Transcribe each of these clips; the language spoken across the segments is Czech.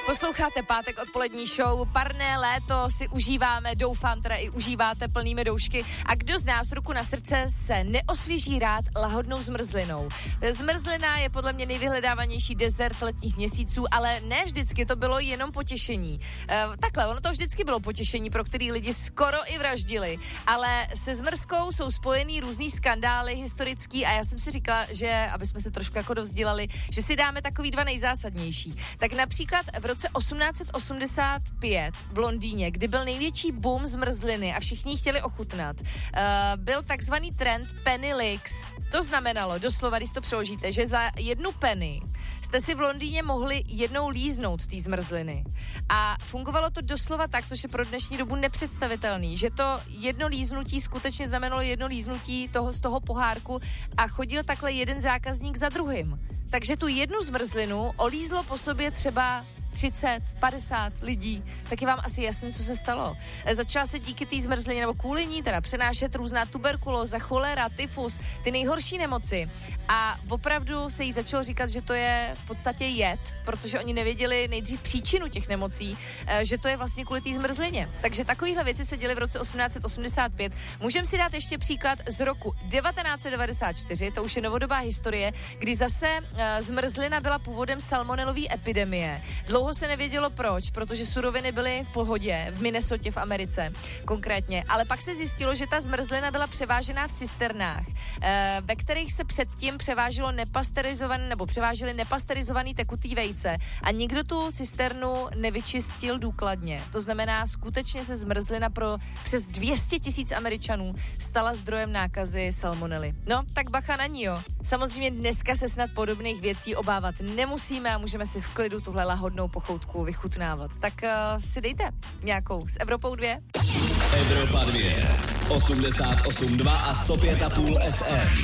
Posloucháte Pátek odpolední show, parné léto si užíváme, doufám teda i užíváte plnými doušky. A kdo z nás, ruku na srdce, se neosvěží rád lahodnou zmrzlinou? Zmrzlina je podle mě nejvyhledávanější dezert letních měsíců, ale ne vždycky to bylo jenom potěšení. Takhle, ono to vždycky bylo potěšení, pro který lidi skoro i vraždili, ale se zmrzkou jsou spojený různý skandály historický a já jsem si říkala, že, aby jsme se trošku jako dovzdělali, že si dáme takový dva nejzásadnější. Tak například v roce 1885 v Londýně, kdy byl největší boom zmrzliny a všichni chtěli ochutnat, byl takzvaný trend penny licks. To znamenalo, doslova, když to přeložíte, že za 1 penny jste si v Londýně mohli jednou líznout té zmrzliny. A fungovalo to doslova tak, což je pro dnešní dobu nepředstavitelný, že to jedno líznutí skutečně znamenalo jedno líznutí z toho pohárku a chodil takhle jeden zákazník za druhým. Takže tu jednu zmrzlinu olízlo po sobě třeba 30, 50 lidí, tak je vám asi jasné, co se stalo. Začala se díky té zmrzlině nebo kvůli ní teda přenášet různá tuberkulóza, cholera, tyfus, ty nejhorší nemoci. A opravdu se jí začalo říkat, že to je v podstatě jed, protože oni nevěděli nejdřív příčinu těch nemocí, že to je vlastně kvůli té zmrzlině. Takže takovýhle věci se děly v roce 1885. Můžeme si dát ještě příklad z roku 1994, to už je novodobá historie, kdy zase zmrzlina byla původem salmonelové epidemie. Dlouho se nevědělo proč, protože suroviny byly v pohodě, v Minnesotě v Americe konkrétně, ale pak se zjistilo, že ta zmrzlina byla převážená v cisternách, ve kterých se předtím převáželo převážely nepasterizovaný tekutý vejce a nikdo tu cisternu nevyčistil důkladně. To znamená, skutečně se zmrzlina pro přes 200 000 Američanů stala zdrojem nákazy salmonely. No, tak bacha na ní, jo. Samozřejmě dneska se snad podobných věcí obávat nemusíme a můžeme si v klidu tuhle lahodnou pochoutku vychutnávat. Tak si dejte nějakou s Evropou 2. Evropa 2, 88,2 a 105,5 FM.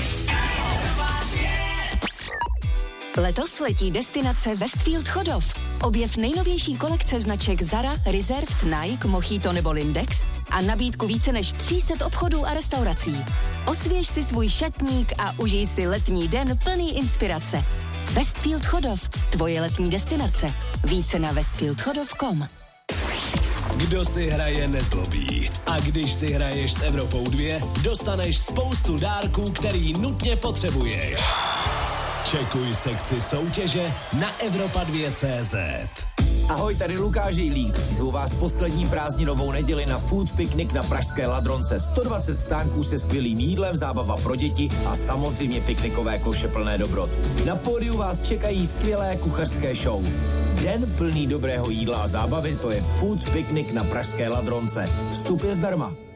Letos letí destinace Westfield Chodov. Objev nejnovější kolekce značek Zara, Reserved, Nike, Mojito nebo Lindex a nabídku více než 300 obchodů a restaurací. Osvěž si svůj šatník a užij si letní den plný inspirace. Westfield Chodov, tvoje letní destinace. Více na westfieldchodov.com. Kdo si hraje, nezlobí. A když si hraješ s Evropou 2, dostaneš spoustu dárků, který nutně potřebuješ. Čekuj sekci soutěže na Evropa2.cz. Ahoj, tady Lukáš Jejlík. Zvu vás poslední prázdninovou neděli na food picnic na pražské Ladronce. 120 stánků se skvělým jídlem, zábava pro děti a samozřejmě piknikové koše plné dobrot. Na pódiu vás čekají skvělé kuchařské show. Den plný dobrého jídla a zábavy, to je food picnic na pražské Ladronce. Vstup je zdarma.